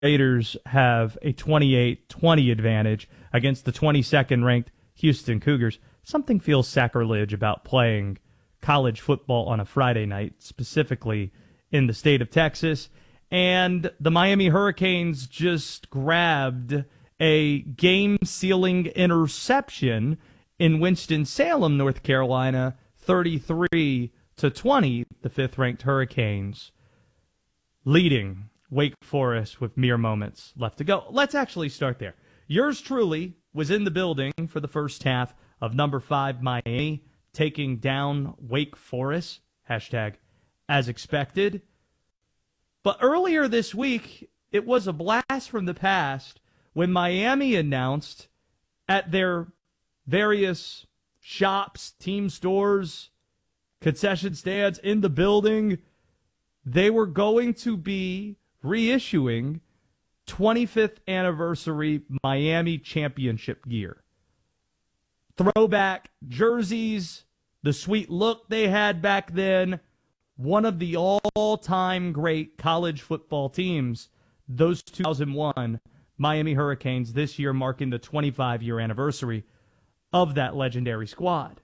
Raiders have a 28-20 advantage against the 22nd ranked Houston Cougars. Something feels sacrilege about playing college football on a Friday night, specifically in the state of Texas. And the Miami Hurricanes just grabbed a game-sealing interception in Winston-Salem, North Carolina, 33-20, the fifth-ranked Hurricanes leading Wake Forest with mere moments left to go. Let's actually start there. Yours truly was in the building for the first half of number 5 Miami, taking down Wake Forest, hashtag as expected. But earlier this week, it was a blast from the past when Miami announced at their various shops, team stores, concession stands in the building, they were going to be reissuing 25th anniversary Miami championship gear. Throwback jerseys, the sweet look they had back then, one of the all-time great college football teams, those 2001 Miami Hurricanes, this year marking the 25-year anniversary of that legendary squad.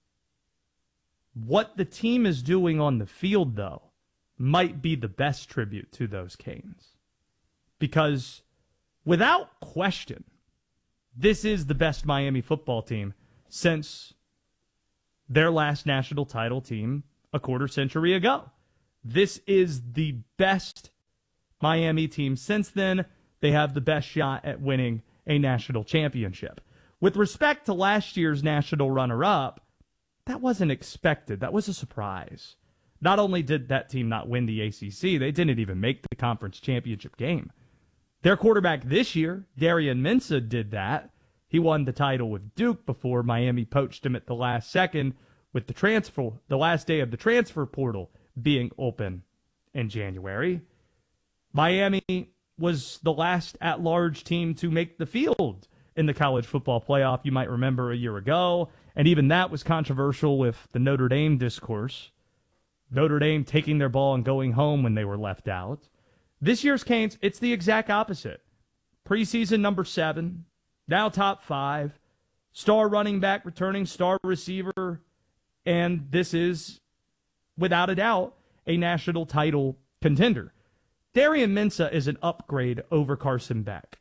What the team is doing on the field, though, might be the best tribute to those Canes. Because, without question, this is the best Miami football team since their last national title team a quarter century ago. This is the best Miami team since then. They have the best shot at winning a national championship. With respect to last year's national runner-up, that wasn't expected. That was a surprise. Not only did that team not win the ACC, they didn't even make the conference championship game. Their quarterback this year, Darian Mensah, did that. He won the title with Duke before Miami poached him at the last second with the last day of the transfer portal being open in January. Miami was the last at-large team to make the field in the college football playoff, you might remember, a year ago. And even that was controversial with the Notre Dame discourse. Notre Dame taking their ball and going home when they were left out. This year's Canes, it's the exact opposite. Preseason number 7, now top 5, star running back, returning star receiver, and this is, without a doubt, a national title contender. Darian Mensah is an upgrade over Carson Beck.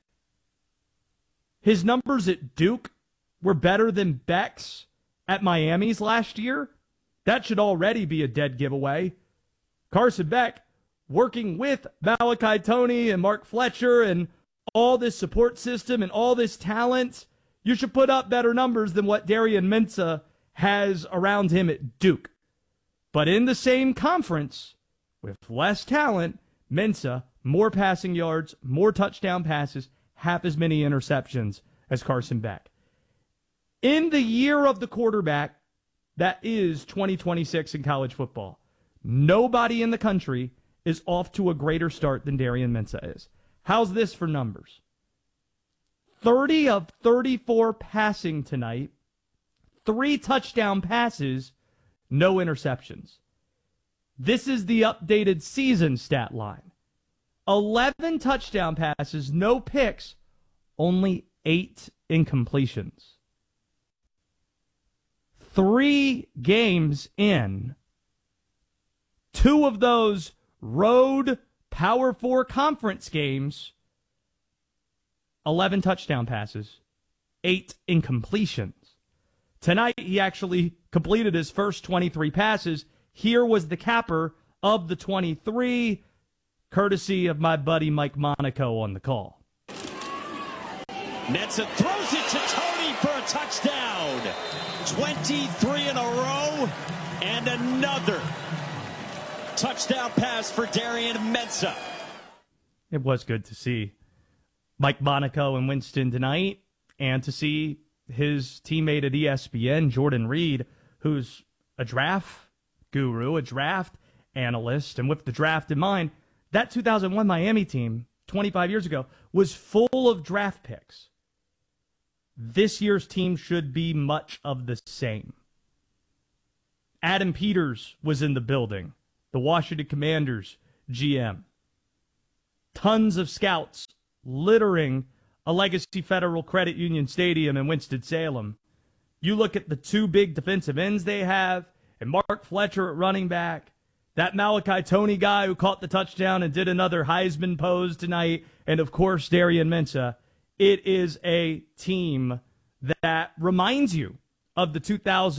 His numbers at Duke were better than Beck's at Miami's last year. That should already be a dead giveaway. Carson Beck, working with Malachi Toney and Mark Fletcher and all this support system and all this talent, you should put up better numbers than what Darian Mensah has around him at Duke. But in the same conference, with less talent, Mensah, more passing yards, more touchdown passes, half as many interceptions as Carson Beck. In the year of the quarterback, that is 2026 in college football, nobody in the country is off to a greater start than Darian Mensah is. How's this for numbers? 30 of 34 passing tonight, 3 touchdown passes, no interceptions. This is the updated season stat line. 11 touchdown passes, no picks, only 8 incompletions. 3 games in, 2 of those road Power 4 conference games, 11 touchdown passes, 8 incompletions. Tonight, he actually completed his first 23 passes. Here was the capper of the 23, courtesy of my buddy Mike Monaco on the call. Mensah throws it to Toney for a touchdown. 23 in a row, and another touchdown pass for Darian Mensah. It was good to see Mike Monaco and Winston tonight, and to see his teammate at ESPN, Jordan Reed, who's a draft guru, a draft analyst, and with the draft in mind, that 2001 Miami team, 25 years ago, was full of draft picks. This year's team should be much of the same. Adam Peters was in the building, the Washington Commanders GM. tons of scouts littering a Legacy Federal Credit Union Stadium in Winston-Salem. You look at the two big defensive ends they have, and Mark Fletcher at running back, that Malachi Toney guy who caught the touchdown and did another Heisman pose tonight, and of course Darian Mensah. It is a team that reminds you of the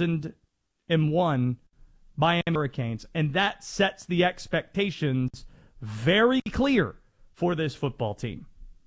2001 Miami Hurricanes, and that sets the expectations very clear for this football team.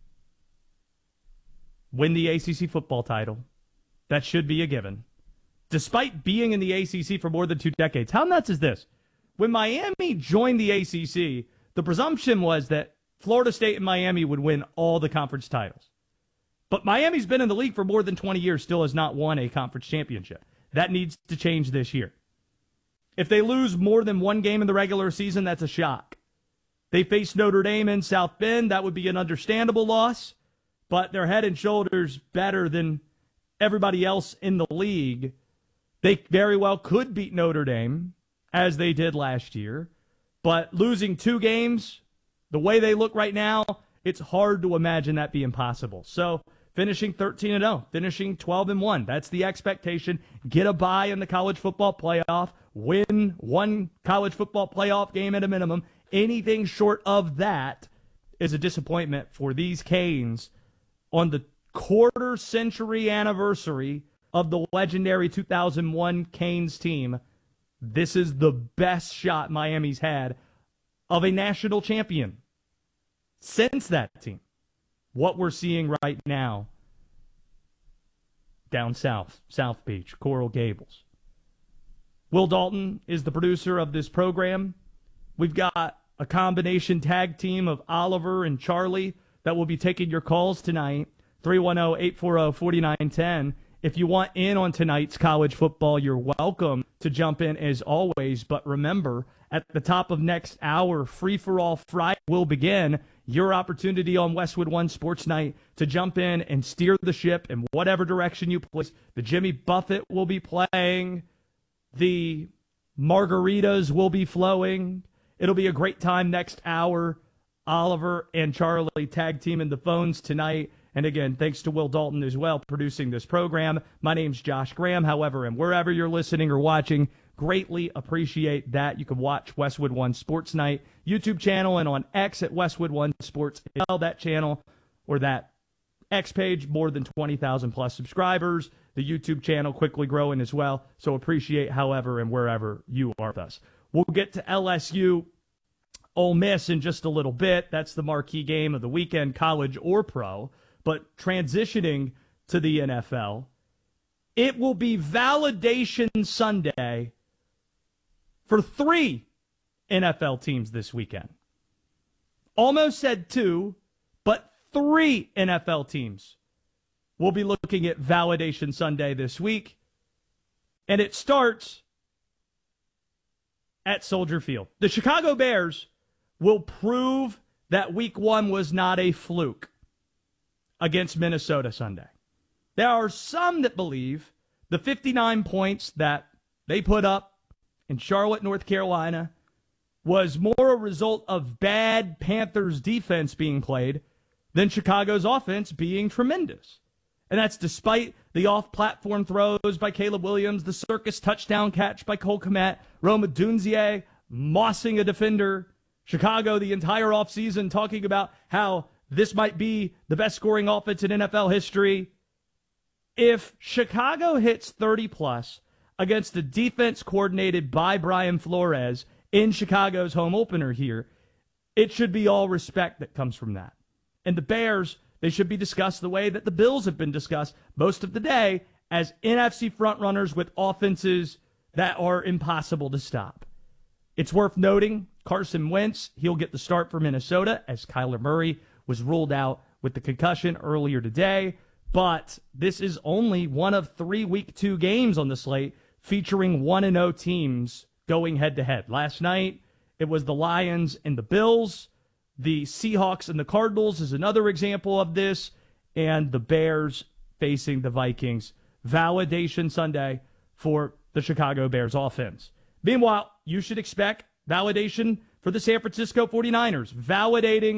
Win the ACC football title. That should be a given. Despite being in the ACC for more than 2 decades. How nuts is this? When Miami joined the ACC, the presumption was that Florida State and Miami would win all the conference titles. But Miami's been in the league for more than 20 years, still has not won a conference championship. That needs to change this year. If they lose more than one game in the regular season, that's a shock. They face Notre Dame in South Bend. That would be an understandable loss, but they're head and shoulders better than everybody else in the league. They very well could beat Notre Dame, as they did last year, but losing 2 games, the way they look right now, it's hard to imagine that being possible. So finishing 13-0, finishing 12-1, that's the expectation. Get a bye in the college football playoff, win one college football playoff game at a minimum. Anything short of that is a disappointment for these Canes on the quarter-century anniversary of the legendary 2001 Canes team. This is the best shot Miami's had of a national champion since that team. What we're seeing right now down south, South Beach, Coral Gables. Will Dalton is the producer of this program. We've got a combination tag team of Oliver and Charlie that will be taking your calls tonight, 310-840-4910. If you want in on tonight's college football, you're welcome to jump in as always. But remember, at the top of next hour, Free for All Friday will begin. Your opportunity on Westwood One Sports Night to jump in and steer the ship in whatever direction you please. The Jimmy Buffett will be playing. The margaritas will be flowing. It'll be a great time next hour. Oliver and Charlie tag teaming the phones tonight. And again, thanks to Will Dalton as well, producing this program. My name's Josh Graham, however, and wherever you're listening or watching, greatly appreciate that. You can watch Westwood One Sports Night YouTube channel and on X at Westwood One Sports. That channel or that X page, more than 20,000 plus subscribers. The YouTube channel quickly growing as well. So appreciate however and wherever you are with us. We'll get to LSU Ole Miss in just a little bit. That's the marquee game of the weekend, college or pro. But transitioning to the NFL, it will be Validation Sunday for 3 NFL teams this weekend. Almost said 2, but 3 NFL teams will be looking at Validation Sunday this week. And it starts at Soldier Field. The Chicago Bears will prove that Week 1 was not a fluke against Minnesota Sunday. There are some that believe the 59 points that they put up in Charlotte, North Carolina, was more a result of bad Panthers defense being played than Chicago's offense being tremendous. And that's despite the off-platform throws by Caleb Williams, the circus touchdown catch by Cole Kmet, Rome Odunze mossing a defender. Chicago the entire offseason talking about how this might be the best scoring offense in NFL history. If Chicago hits 30-plus against a defense coordinated by Brian Flores in Chicago's home opener here, it should be all respect that comes from that. And the Bears, they should be discussed the way that the Bills have been discussed most of the day as NFC frontrunners with offenses that are impossible to stop. It's worth noting, Carson Wentz, he'll get the start for Minnesota as Kyler Murray was ruled out with the concussion earlier today. But this is only one of 3 Week 2 games on the slate featuring 1-0 teams going head-to-head. Last night, it was the Lions and the Bills. The Seahawks and the Cardinals is another example of this. And the Bears facing the Vikings. Validation Sunday for the Chicago Bears offense. Meanwhile, you should expect validation for the San Francisco 49ers. Validating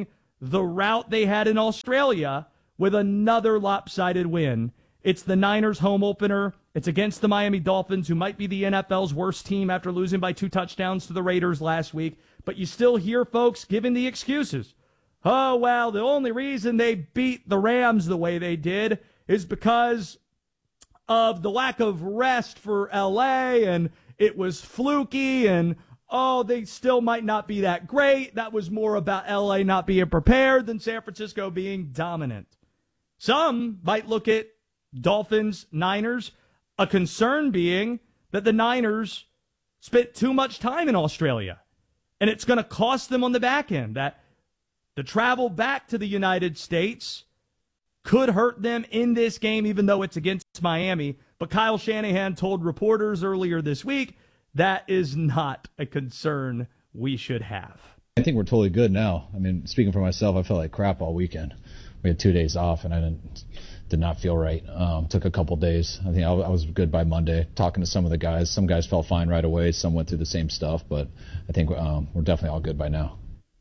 the route they had in Australia with another lopsided win. It's the Niners home opener. It's against the Miami Dolphins, who might be the NFL's worst team after losing by 2 touchdowns to the Raiders last week. But you still hear folks giving the excuses. Oh, well, the only reason they beat the Rams the way they did is because of the lack of rest for LA, and it was fluky, and oh, they still might not be that great. That was more about LA not being prepared than San Francisco being dominant. Some might look at Dolphins, Niners, a concern being that the Niners spent too much time in Australia, and it's going to cost them on the back end. That the travel back to the United States could hurt them in this game, even though it's against Miami. But Kyle Shanahan told reporters earlier this week that is not a concern we should have. I think we're totally good now. I mean, speaking for myself, I felt like crap all weekend. We had 2 days off, and I did not feel right. Took a couple days. I think I was good by Monday. Talking to some of the guys, some guys felt fine right away. Some went through the same stuff, but I think we're definitely all good by now.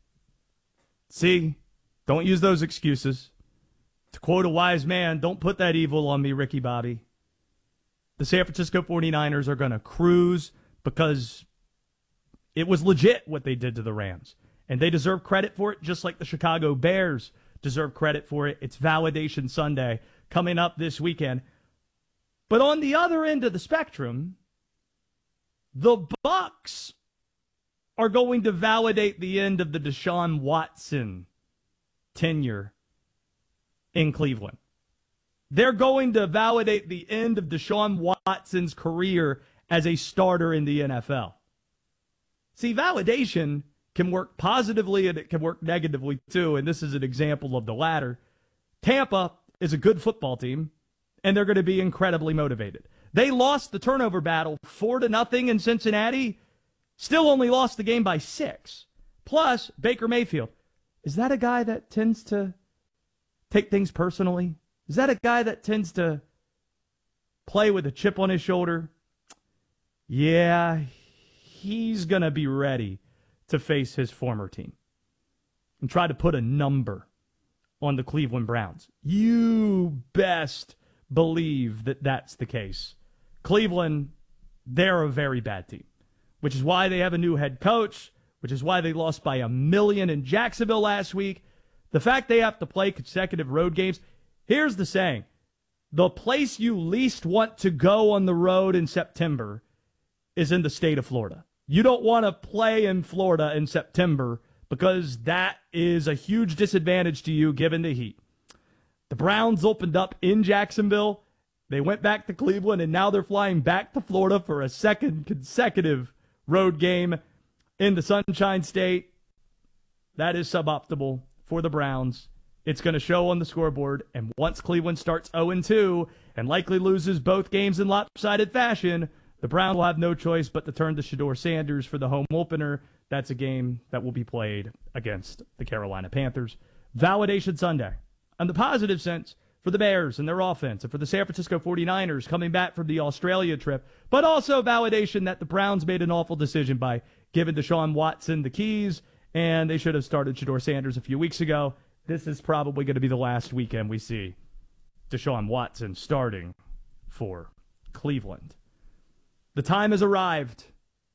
See, don't use those excuses. To quote a wise man, don't put that evil on me, Ricky Bobby. The San Francisco 49ers are going to cruise because it was legit what they did to the Rams. And they deserve credit for it, just like the Chicago Bears deserve credit for it. It's Validation Sunday coming up this weekend. But on the other end of the spectrum, the Bucs are going to validate the end of the Deshaun Watson tenure in Cleveland. They're going to validate the end of Deshaun Watson's career as a starter in the NFL. See, validation can work positively and it can work negatively too, and this is an example of the latter. Tampa is a good football team, and they're going to be incredibly motivated. They lost the turnover battle 4-0 in Cincinnati, still only lost the game by 6. Plus, Baker Mayfield. Is that a guy that tends to take things personally? Is that a guy that tends to play with a chip on his shoulder? Yeah, he's going to be ready to face his former team and try to put a number on the Cleveland Browns. You best believe that that's the case. Cleveland, they're a very bad team, which is why they have a new head coach, which is why they lost by 1 million in Jacksonville last week. The fact they have to play consecutive road games, here's the saying, the place you least want to go on the road in September is in the state of Florida. You don't want to play in Florida in September because that is a huge disadvantage to you given the heat. The Browns opened up in Jacksonville. They went back to Cleveland, and now they're flying back to Florida for a second consecutive road game in the Sunshine State. That is suboptimal for the Browns. It's going to show on the scoreboard, and once Cleveland starts 0-2 and likely loses both games in lopsided fashion, the Browns will have no choice but to turn to Shedeur Sanders for the home opener. That's a game that will be played against the Carolina Panthers. Validation Sunday. On the positive sense, for the Bears and their offense, and for the San Francisco 49ers coming back from the Australia trip, but also validation that the Browns made an awful decision by giving Deshaun Watson the keys, and they should have started Shedeur Sanders a few weeks ago. This is probably going to be the last weekend we see Deshaun Watson starting for Cleveland. The time has arrived.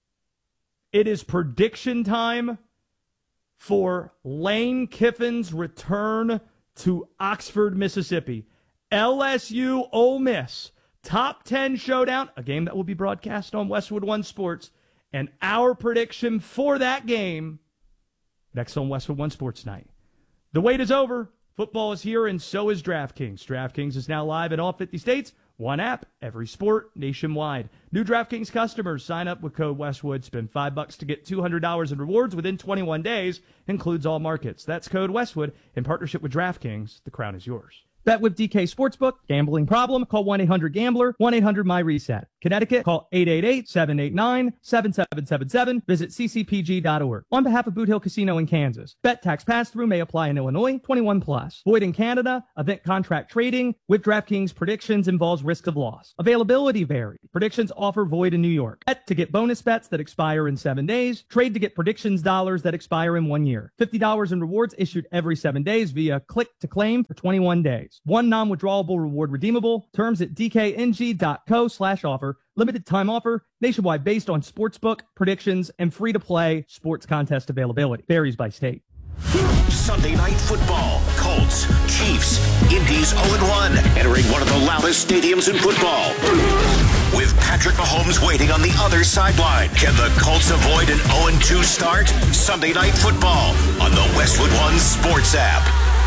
It is prediction time for Lane Kiffin's return to Oxford, Mississippi. LSU Ole Miss, top 10 showdown, a game that will be broadcast on Westwood One Sports, and our prediction for that game next on Westwood One Sports Night. The wait is over. Football is here, and so is DraftKings. DraftKings is now live in all 50 states. One app, every sport, nationwide. New DraftKings customers sign up with code Westwood. Spend $5 to get $200 in rewards within 21 days. Includes all markets. That's code Westwood in partnership with DraftKings. The crown is yours. Bet with DK Sportsbook. Gambling problem? Call 1-800-GAMBLER, 1-800-MyReset. Connecticut, call 888-789-7777. Visit ccpg.org. On behalf of Boot Hill Casino in Kansas, bet tax pass-through may apply in Illinois, 21 plus. Void in Canada, event contract trading with DraftKings predictions involves risk of loss. Availability varies. Predictions offer void in New York. Bet to get bonus bets that expire in 7 days. Trade to get predictions dollars that expire in 1 year. $50 in rewards issued every 7 days via click to claim for 21 days. One non-withdrawable reward redeemable. Terms at dkng.co/offer. Limited time offer, nationwide based on sportsbook, predictions, and free-to-play sports contest availability. Varies by state. Sunday Night Football. Colts, Chiefs, Indy's 0-1, entering one of the loudest stadiums in football. With Patrick Mahomes waiting on the other sideline, can the Colts avoid an 0-2 start? Sunday Night Football on the Westwood One Sports app.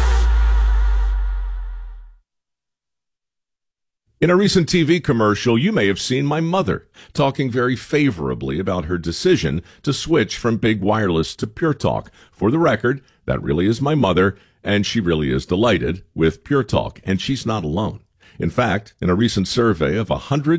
In a recent TV commercial, you may have seen my mother talking very favorably about her decision to switch from big wireless to Pure Talk. For the record, that really is my mother, and she really is delighted with Pure Talk, and she's not alone. In fact, in a recent survey of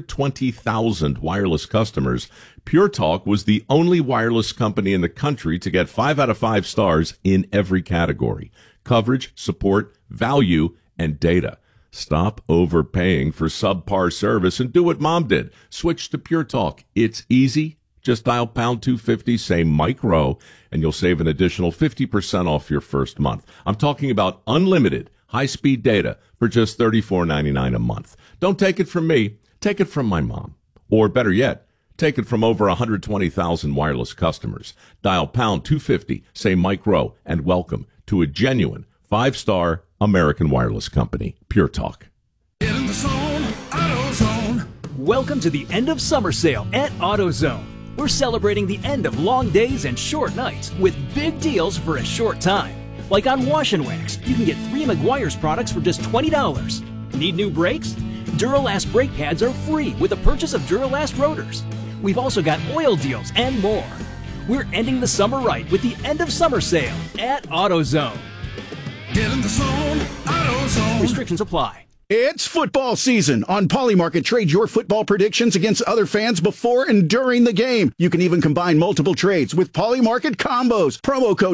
120,000 wireless customers, Pure Talk was the only wireless company in the country to get 5 out of 5 stars in every category: coverage, support, value, and data. Stop overpaying for subpar service and do what Mom did. Switch to Pure Talk. It's easy. Just dial pound 250, say Mike Rowe, and you'll save an additional 50% off your first month. I'm talking about unlimited high-speed data for just $34.99 a month. Don't take it from me. Take it from my mom. Or better yet, take it from over 120,000 wireless customers. Dial pound 250, say Mike Rowe, and welcome to a genuine 5-star American wireless company, Pure Talk. Get in the zone, AutoZone. Welcome to the end of summer sale at AutoZone. We're celebrating the end of long days and short nights with big deals for a short time. Like on Wash and Wax, you can get 3 Meguiar's products for just $20. Need new brakes? Duralast brake pads are free with the purchase of Duralast rotors. We've also got oil deals and more. We're ending the summer right with the end of summer sale at AutoZone. Get in the zone, AutoZone. Restrictions apply. It's football season. On Polymarket, trade your football predictions against other fans before and during the game. You can even combine multiple trades with Polymarket combos. Promo code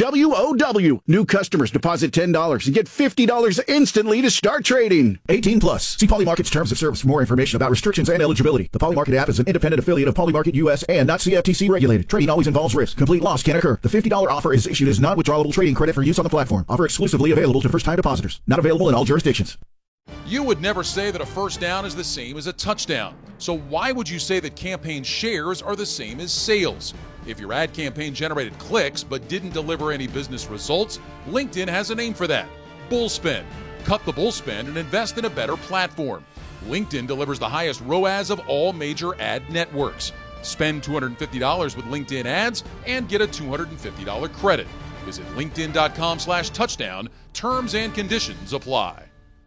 WWOW. New customers deposit $10 and get $50 instantly to start trading. 18 plus. See Polymarket's terms of service for more information about restrictions and eligibility. The Polymarket app is an independent affiliate of Polymarket US and not CFTC regulated. Trading always involves risk. Complete loss can occur. The $50 offer is issued as non-withdrawable trading credit for use on the platform. Offer exclusively available to first-time depositors. Not available in all jurisdictions. You would never say that a first down is the same as a touchdown. So why would you say that campaign shares are the same as sales? If your ad campaign generated clicks but didn't deliver any business results, LinkedIn has a name for that: Bullspend. Cut the bullspend and invest in a better platform. LinkedIn delivers the highest ROAS of all major ad networks. Spend $250 with LinkedIn ads and get a $250 credit. Visit linkedin.com/touchdown. Terms and conditions apply.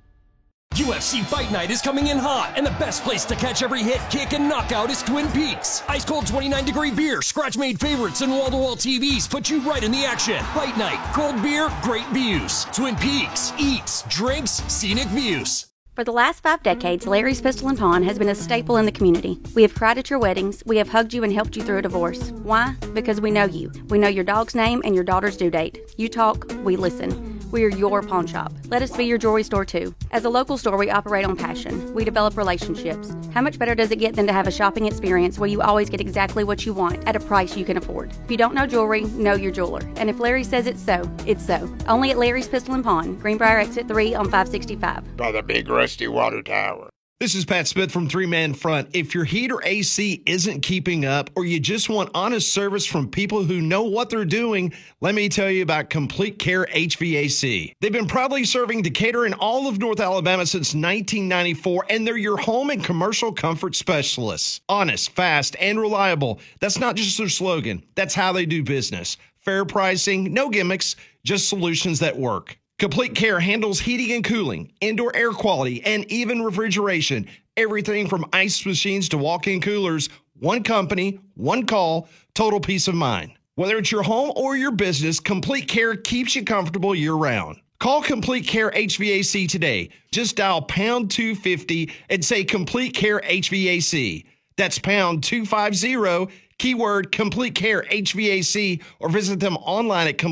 UFC Fight Night is coming in hot, and the best place to catch every hit, kick, and knockout is Twin Peaks. Ice-cold 29-degree beer, scratch-made favorites, and wall-to-wall TVs put you right in the action. Fight Night, cold beer, great views. Twin Peaks, eats, drinks, scenic views. For the last 5 decades, Larry's Pistol and Pawn has been a staple in the community. We have cried at your weddings. We have hugged you and helped you through a divorce. Why? Because we know you. We know your dog's name and your daughter's due date. You talk, we listen. We are your pawn shop. Let us be your jewelry store too. As a local store, we operate on passion. We develop relationships. How much better does it get than to have a shopping experience where you always get exactly what you want at a price you can afford? If you don't know jewelry, know your jeweler. And if Larry says it's so, it's so. Only at Larry's Pistol and Pawn, Greenbrier Exit 3 on 565. By the big rusty water tower. This is Pat Smith from Three Man Front. If your heat or AC isn't keeping up, or you just want honest service from people who know what they're doing, let me tell you about Complete Care HVAC. They've been proudly serving Decatur and all of North Alabama since 1994, and they're your home and commercial comfort specialists. Honest, fast, and reliable. That's not just their slogan. That's how they do business. Fair pricing, no gimmicks, just solutions that work. Complete Care handles heating and cooling, indoor air quality, and even refrigeration. Everything from ice machines to walk-in coolers. One company, one call, total peace of mind. Whether it's your home or your business, Complete Care keeps you comfortable year-round. Call Complete Care HVAC today. Just dial pound 250 and say Complete Care HVAC. That's pound 250, keyword Complete Care HVAC, or visit them online at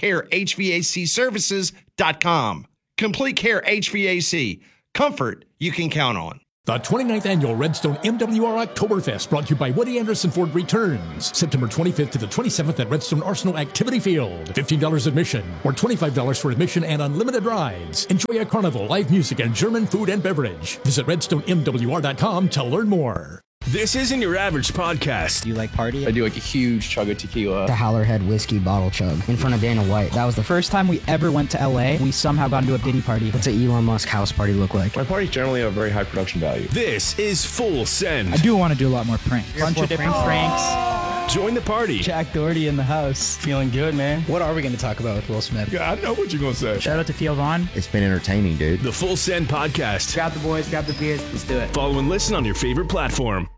CompleteCareHVACservices.com. Complete Care HVAC. Comfort you can count on. The 29th Annual Redstone MWR Oktoberfest, brought to you by Woody Anderson Ford, returns September 25th to the 27th at Redstone Arsenal Activity Field. $15 admission or $25 for admission and unlimited rides. Enjoy a carnival, live music, and German food and beverage. Visit redstonemwr.com to learn more. This isn't your average podcast. Do you like party? I do like a huge chug of tequila. The Howlerhead whiskey bottle chug in front of Dana White. That was the first time we ever went to LA. We somehow got into a Diddy party. What's an Elon Musk house party look like? My parties generally have very high production value. This is Full Send. I do want to do a lot more pranks. Bunch of different pranks. Join the party. Jack Doherty in the house. Feeling good, man. What are we going to talk about with Will Smith? Yeah, I know what you're going to say. Shout out to Theo Vaughn. It's been entertaining, dude. The Full Send podcast. Grab the boys, grab the beers. Let's do it. Follow and listen on your favorite platform.